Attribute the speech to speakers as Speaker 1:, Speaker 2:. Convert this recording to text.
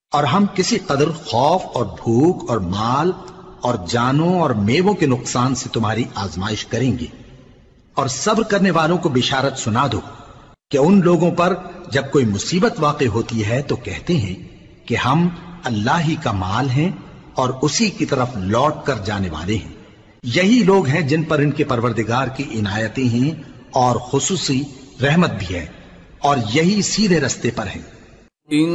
Speaker 1: और हम किसी कदर खौफ और भूख और माल और जानों और मेवों के नुकसान से तुम्हारी आजमाइश करेंगे। और सब्र करने वालों को बिशारत सुना दो कि उन लोगों पर जब कोई मुसीबत वाक़ होती है तो कहते हैं कि हम अल्लाह ही का माल हैं और उसी की तरफ लौट कर जाने वाले हैं। यही लोग हैं जिन पर इनके परवरदिगार की इनायतें हैं और खुसूसी रहमत भी है, और यही सीधे रस्ते पर हैं।